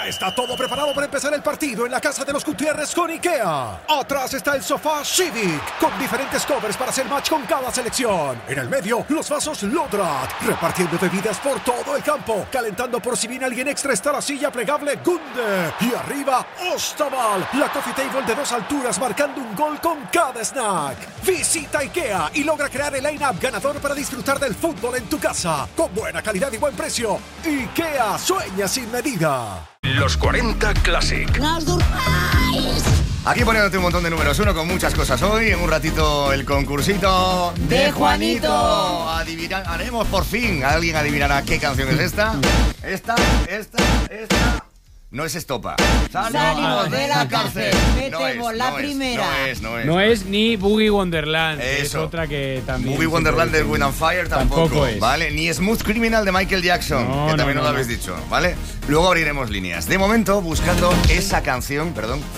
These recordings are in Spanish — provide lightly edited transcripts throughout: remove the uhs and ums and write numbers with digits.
Ya está todo preparado para empezar el partido en la casa de los Gutiérrez con IKEA. Atrás está el sofá Civic, con diferentes covers para hacer match con cada selección. En el medio, los vasos Lodrat, repartiendo bebidas por todo el campo. Calentando por si viene alguien extra está la silla plegable Gunde. Y arriba, Ostaval, la coffee table de 2 alturas marcando un gol con cada snack. Visita IKEA y logra crear el line-up ganador para disfrutar del fútbol en tu casa. Con buena calidad y buen precio. IKEA, sueña sin medida. Los 40 Classic. ¡No os durmáis! Aquí poniéndote un montón de números uno con muchas cosas hoy. En un ratito el concursito de Juanito. Haremos por fin. ¿Alguien adivinará qué canción es esta? Esta. No es Estopa. Salimos de la cárcel. Metemos la primera. No es ni Boogie Wonderland. Eso. Es otra que también. Boogie Wonderland de Wind and Fire tampoco es. ¿Vale? Ni Smooth Criminal de Michael Jackson, que también nos lo habéis dicho, ¿vale? Luego abriremos líneas. De momento, buscando esa canción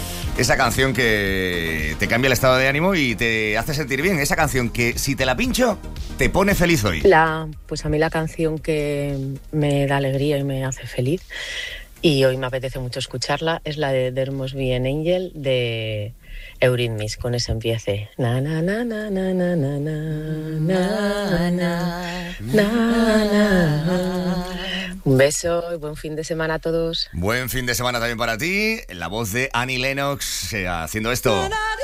que te cambia el estado de ánimo y te hace sentir bien. Esa canción que, si te la pincho, te pone feliz hoy. Pues a mí la canción que me da alegría y me hace feliz, y hoy me apetece mucho escucharla, es la de There Must Be an Angel de Eurythmics. Con ese empiece. Na na na na na na na na na na. Un beso y buen fin de semana a todos. Buen fin de semana también para ti. La voz de Annie Lennox haciendo esto.